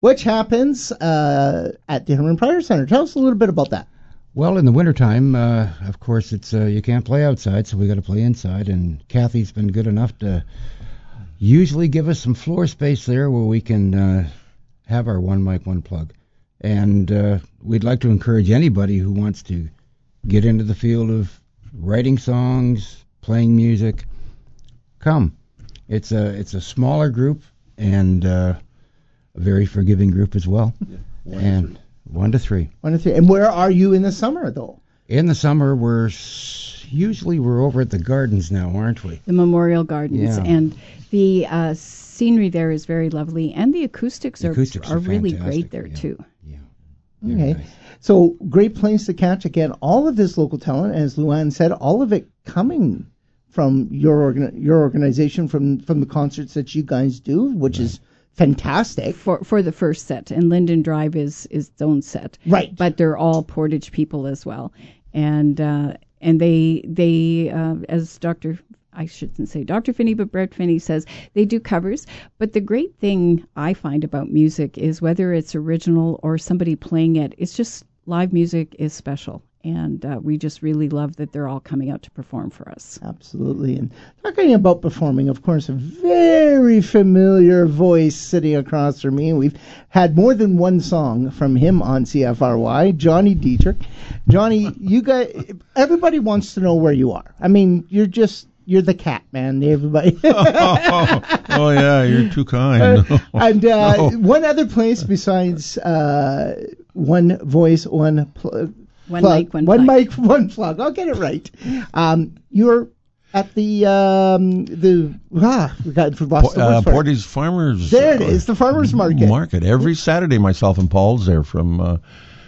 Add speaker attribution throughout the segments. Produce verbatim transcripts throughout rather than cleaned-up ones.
Speaker 1: which happens uh, at the Herman Pryor Center. Tell us a little bit about that.
Speaker 2: Well, in the wintertime, uh, of course, it's uh, you can't play outside, so we got to play inside. And Kathy's been good enough to usually give us some floor space there where we can uh, have our one mic, one plug. And uh, we'd like to encourage anybody who wants to get into the field of writing songs, playing music, come. It's a it's a smaller group and uh, a very forgiving group as well. Yeah. One and to one to three.
Speaker 1: One to three. And where are you in the summer, though?
Speaker 2: In the summer, we're usually we're over at the gardens now, aren't we?
Speaker 3: The Memorial Gardens,
Speaker 2: yeah.
Speaker 3: and the uh, scenery there is very lovely, and the acoustics
Speaker 2: the
Speaker 3: are
Speaker 2: acoustics
Speaker 3: are,
Speaker 2: are
Speaker 3: really
Speaker 2: fantastic.
Speaker 3: great there
Speaker 2: yeah.
Speaker 3: too.
Speaker 2: Yeah.
Speaker 1: Okay.
Speaker 2: Nice.
Speaker 1: So great place to catch again all of this local talent, as Luann said, all of it coming from your organ- your organization, from from the concerts that you guys do, which right. is fantastic.
Speaker 3: For for the first set, and Linden Drive is is its own set,
Speaker 1: right?
Speaker 3: But they're all Portage people as well, and uh, and they they uh, as Doctor I shouldn't say Doctor Finney, but Brett Finney says they do covers. But the great thing I find about music is whether it's original or somebody playing it, it's just live music is special. And uh, we just really love that they're all coming out to perform for us.
Speaker 1: Absolutely. And talking about performing, of course, a very familiar voice sitting across from me. We've had more than one song from him on C F R Y, Johnny Dietrich. Johnny, you guys, everybody wants to know where you are. I mean, you're just... You're the cat, man. Everybody.
Speaker 4: oh, oh, yeah, you're too kind.
Speaker 1: Uh, and uh,
Speaker 4: no.
Speaker 1: one other place besides uh, One Voice, One pl-
Speaker 3: One
Speaker 1: plug,
Speaker 3: mic, one,
Speaker 1: one
Speaker 3: plug.
Speaker 1: mic, one plug. I'll get it right. Um, you're at the um, the ah, we got lost the
Speaker 4: uh,
Speaker 1: words for it.
Speaker 4: Portage Farmers.
Speaker 1: There it is, the farmers market.
Speaker 4: Market every Saturday. Myself and Paul's there from uh,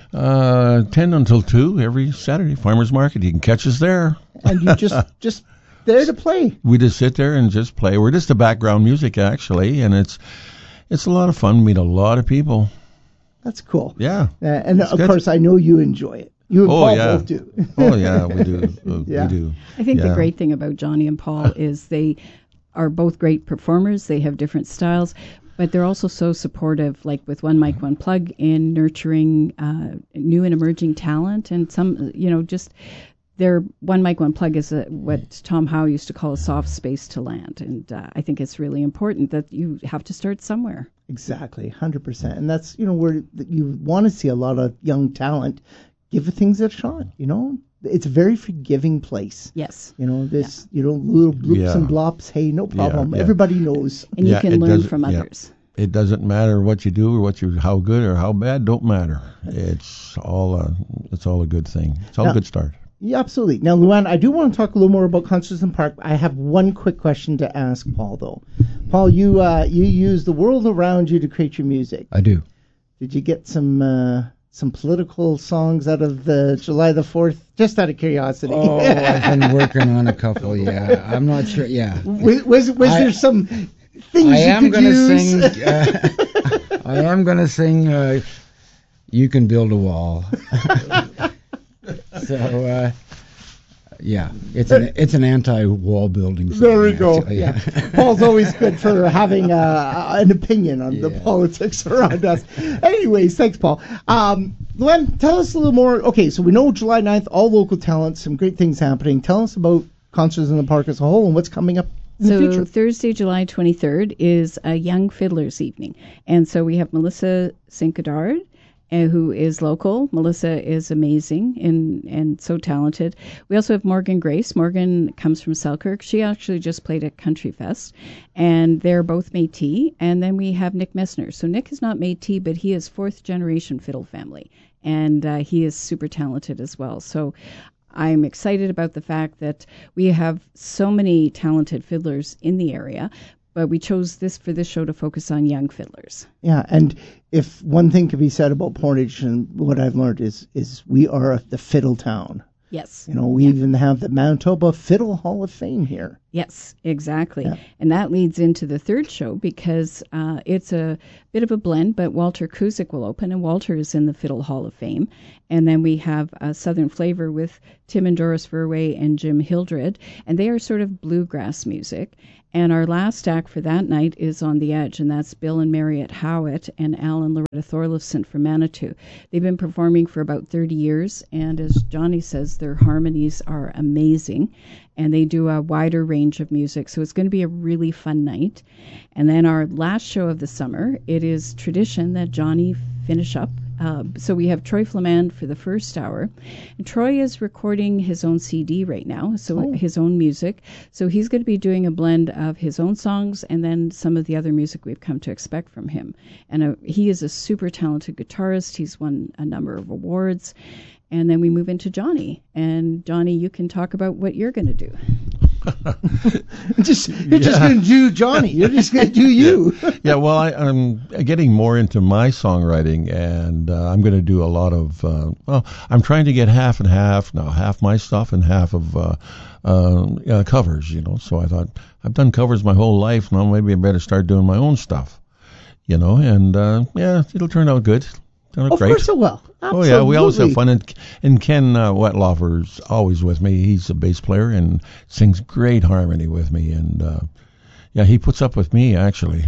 Speaker 4: uh, ten until two every Saturday. Farmers market. You can catch us there.
Speaker 1: And you just just. there to play.
Speaker 4: We just sit there and just play. We're just the background music, actually, and it's it's a lot of fun. Meet a lot of people.
Speaker 1: That's cool.
Speaker 4: Yeah.
Speaker 1: Uh, and, of
Speaker 4: good.
Speaker 1: course, I know you enjoy it. You and
Speaker 4: oh,
Speaker 1: Paul
Speaker 4: yeah.
Speaker 1: both do.
Speaker 4: oh, yeah, we do. Uh,
Speaker 1: yeah.
Speaker 4: We do.
Speaker 3: I think
Speaker 4: yeah.
Speaker 3: the great thing about Johnny and Paul is they are both great performers. They have different styles, but they're also so supportive, like with One Mic, One Plug, in nurturing uh, new and emerging talent. And some, you know, just... Their One Mic, One Plug is a, what Tom Howe used to call a soft space to land. And uh, I think it's really important that you have to start somewhere.
Speaker 1: Exactly, one hundred percent. And that's, you know, where you want to see a lot of young talent give things a shot, you know? It's a very forgiving place.
Speaker 3: Yes.
Speaker 1: You know, this, yeah. you know, little bloops
Speaker 4: yeah.
Speaker 1: and blops, hey, no problem.
Speaker 4: Yeah, yeah.
Speaker 1: Everybody knows.
Speaker 3: And
Speaker 4: yeah,
Speaker 3: you can learn from
Speaker 4: yeah.
Speaker 3: others.
Speaker 4: It doesn't matter what you do or what you, how good or how bad, don't matter. It's all a, it's all a good thing. It's all
Speaker 1: now,
Speaker 4: a good start.
Speaker 1: Yeah, absolutely. Now, Luann, I do want to talk a little more about Concerts in the Park. I have one quick question to ask Paul, though. Paul, you uh, you use the world around you to create your music.
Speaker 2: I do.
Speaker 1: Did you get some uh, some political songs out of the July the fourth? Just out of curiosity.
Speaker 2: Oh, I've been working on a couple. Yeah, I'm not sure. Yeah.
Speaker 1: Was was, was
Speaker 2: I,
Speaker 1: there some things
Speaker 2: I
Speaker 1: you
Speaker 2: am
Speaker 1: could
Speaker 2: gonna
Speaker 1: use?
Speaker 2: Sing, uh, I am going to sing. Uh, you can build a wall. So, uh, yeah, it's an it's an anti-wall building song.
Speaker 1: There we go.
Speaker 2: Actually.
Speaker 1: Yeah. Paul's always good for having uh, an opinion on
Speaker 2: Yeah.
Speaker 1: the politics around us. Anyways, thanks, Paul. Um, Luann, tell us a little more. Okay, so we know July ninth, all local talent, some great things happening. Tell us about Concerts in the Park as a whole and what's coming up in
Speaker 3: So
Speaker 1: the future.
Speaker 3: Thursday, July twenty-third is a Young Fiddlers Evening. And so we have Melissa Sinkadard, Uh, who is local. Melissa is amazing and, and so talented. We also have Morgan Grace. Morgan comes from Selkirk. She actually just played at Country Fest, and they're both Métis. And then we have Nick Messner. So Nick is not Métis, but he is fourth generation fiddle family, and uh, he is super talented as well. So I'm excited about the fact that we have so many talented fiddlers in the area, but we chose this for this show to focus on young fiddlers.
Speaker 1: Yeah, and if one thing could be said about Portage, and what I've learned is is we are the fiddle town.
Speaker 3: Yes.
Speaker 1: You know, we even have the Manitoba Fiddle Hall of Fame here.
Speaker 3: Yes, exactly.
Speaker 1: Yeah.
Speaker 3: And that leads into the third show because uh, it's a bit of a blend, but Walter Kuzik will open, and Walter is in the Fiddle Hall of Fame. And then we have uh, Southern Flavor with Tim and Doris Verwey and Jim Hildred, and they are sort of bluegrass music. And our last act for that night is On the Edge, and that's Bill and Mariette Howitt and Al and Loretta Thorlifson from Manitou. They've been performing for about thirty years, and as Johnny says, their harmonies are amazing, and they do a wider range of music, so it's going to be a really fun night. And then our last show of the summer, it is tradition that Johnny finish up. Uh, so we have Troy Flamand for the first hour. And Troy is recording his own C D right now, so
Speaker 1: Oh.
Speaker 3: his own music. So he's going to be doing a blend of his own songs and then some of the other music we've come to expect from him. And uh, he is a super talented guitarist. He's won a number of awards. And then we move into Johnny. And Johnny, you can talk about what you're going to do.
Speaker 1: just You're just going to do Johnny. You're just going to do you.
Speaker 4: Yeah, well, I, I'm getting more into my songwriting, and uh, I'm going to do a lot of, uh, well, I'm trying to get half and half now, half my stuff and half of uh, uh, uh, covers, you know. So I thought, I've done covers my whole life, now maybe I better start doing my own stuff, you know, and uh, yeah, it'll turn out good. Turn out
Speaker 1: Of
Speaker 4: great.
Speaker 1: course it will.
Speaker 4: Oh yeah, we always have
Speaker 1: Absolutely.
Speaker 4: fun, and, and Ken uh, Wettlaufer's always with me. He's a bass player and sings great harmony with me, and uh, yeah, he puts up with me actually.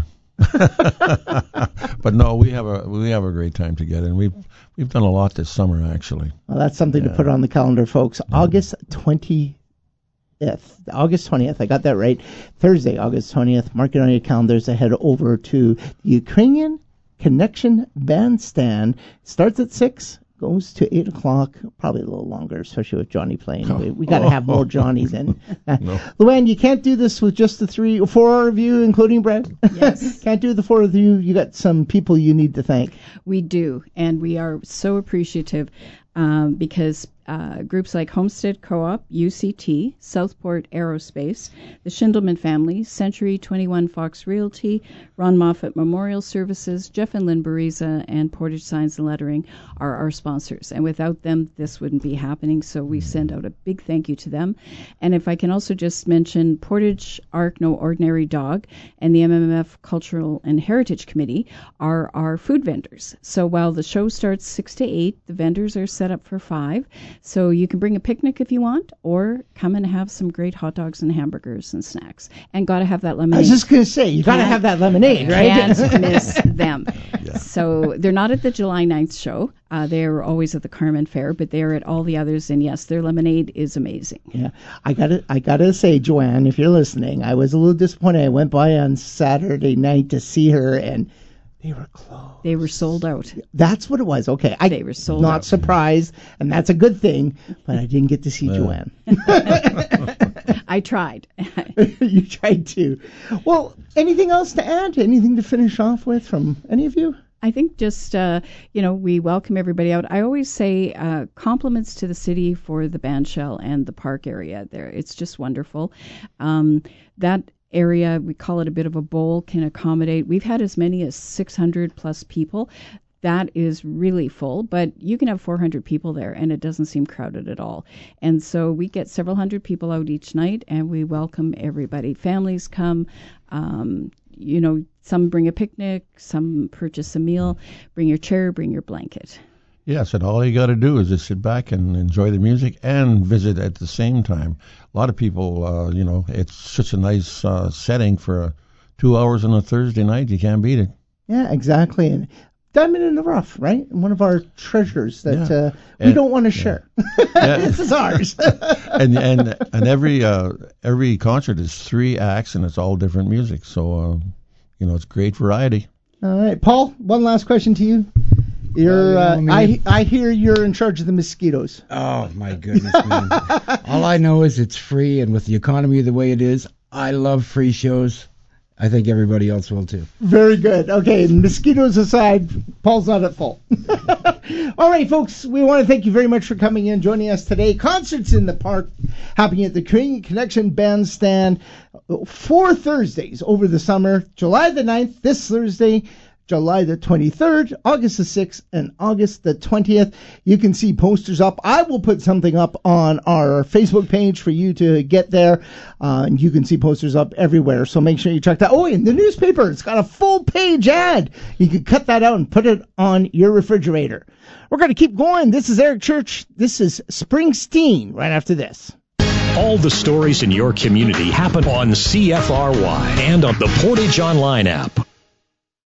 Speaker 4: But no, we have a we have a great time together, and we've we've done a lot this summer actually.
Speaker 1: Well, that's something to
Speaker 4: Yeah.
Speaker 1: put on the calendar, folks. August twentieth. August twentieth. I got that right. Thursday, August twentieth. Mark it on your calendars to head over to the Ukrainian Connection Bandstand. Starts at six, goes to eight o'clock, probably a little longer, especially with Johnny playing. We, we got to have more Johnnies in. Uh,
Speaker 4: No.
Speaker 1: Luann, you can't do this with just the three or four of you, including Brad.
Speaker 3: Yes.
Speaker 1: Can't do the four of you. You got some people you need to thank.
Speaker 3: We do, and we are so appreciative um, because uh, groups like Homestead Co-op, U C T, Southport Aerospace, the Schindelman family, Century twenty-one Fox Realty, Ron Moffat Memorial Services, Jeff and Lynn Bariza, and Portage Signs and Lettering are our sponsors. And without them, this wouldn't be happening. So we send out a big thank you to them. And if I can also just mention Portage Arc No Ordinary Dog and the M M F Cultural and Heritage Committee are our food vendors. So while the show starts six to eight, the vendors are set up for five. So you can bring a picnic if you want, or come and have some great hot dogs and hamburgers and snacks. And got to have that
Speaker 1: I
Speaker 3: lemonade.
Speaker 1: was just going to say, you got to
Speaker 3: Can't-
Speaker 1: have that lemonade, right?
Speaker 3: Can't miss them. So they're not at the July ninth show. Uh, they're always at the Carmen Fair, but they're at all the others. And yes, their lemonade is amazing.
Speaker 1: Yeah, I gotta, I gotta say, Joanne, if you're listening, I was a little disappointed. I went by on Saturday night to see her, and they were closed.
Speaker 3: They were sold out.
Speaker 1: That's what it was. Okay, I
Speaker 3: They were sold
Speaker 1: not
Speaker 3: out.
Speaker 1: surprised, and that's a good thing. But I didn't get to see Joanne.
Speaker 3: I tried.
Speaker 1: You tried to. Well, anything else to add? Anything to finish off with from any of you?
Speaker 3: I think just, uh, you know, we welcome everybody out. I always say uh, compliments to the city for the bandshell and the park area there. It's just wonderful. Um, that area, we call it a bit of a bowl, can accommodate. We've had as many as six hundred plus people. That is really full, but you can have four hundred people there and it doesn't seem crowded at all. And so we get several hundred people out each night and we welcome everybody. Families come, um, you know, some bring a picnic, some purchase a meal, bring your chair, bring your blanket.
Speaker 4: Yes, and all you got to do is just sit back and enjoy the music and visit at the same time. A lot of people, uh, you know, it's such a nice uh, setting for uh, two hours on a Thursday night. You can't beat it.
Speaker 1: Yeah, exactly. And Diamond in the Rough, right? One of our treasures that
Speaker 4: Yeah.
Speaker 1: uh, we
Speaker 4: And-
Speaker 1: don't want to share.
Speaker 4: Yeah.
Speaker 1: This is ours.
Speaker 4: and and and every uh, every concert is three acts and it's all different music. So uh, you know, it's great variety.
Speaker 1: All right, Paul. One last question to you. You're,
Speaker 2: Well, you know,
Speaker 1: uh,
Speaker 2: I mean-
Speaker 1: I I hear you're in charge of the mosquitoes.
Speaker 2: Oh my goodness, man! All I know is it's free, and with the economy the way it is, I love free shows. I think everybody else will too.
Speaker 1: Very good. Okay, mosquitoes aside, Paul's not at fault. All right, folks, we want to thank you very much for coming in, joining us today. Concerts in the park happening at the Korean Connection Bandstand, four Thursdays over the summer. July the ninth, this Thursday. July the twenty-third, August the sixth, and August the twentieth. You can see posters up. I will put something up on our Facebook page for you to get there. Uh, and you can see posters up everywhere. So make sure you check that. Oh, and the newspaper, it's got a full page ad. You can cut that out and put it on your refrigerator. We're going to keep going. This is Eric Church. This is Springsteen right after this.
Speaker 5: All the stories in your community happen on C F R Y and on the Portage Online app.